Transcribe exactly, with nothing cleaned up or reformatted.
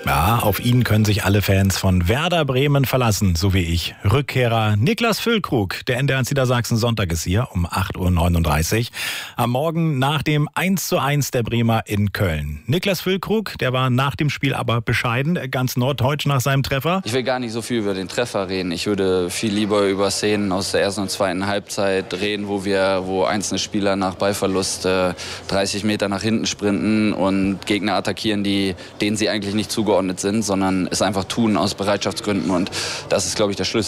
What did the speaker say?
Ja, auf ihn können sich alle Fans von Werder Bremen verlassen, so wie ich. Rückkehrer Niklas Füllkrug, der N D R eins Niedersachsen Sonntag ist hier um acht Uhr neununddreißig. Am Morgen nach dem eins zu eins der Bremer in Köln. Niklas Füllkrug, der war nach dem Spiel aber bescheiden, ganz norddeutsch nach seinem Treffer. Ich will gar nicht so viel über den Treffer reden. Ich würde viel lieber über Szenen aus der ersten und zweiten Halbzeit reden, wo wir, wo einzelne Spieler nach Ballverlust äh, dreißig Meter nach hinten sprinten und Gegner attackieren, die, denen sie eigentlich nicht zugeordnet sind, sondern es einfach tun aus Bereitschaftsgründen. Und das ist, glaube ich, der Schlüssel.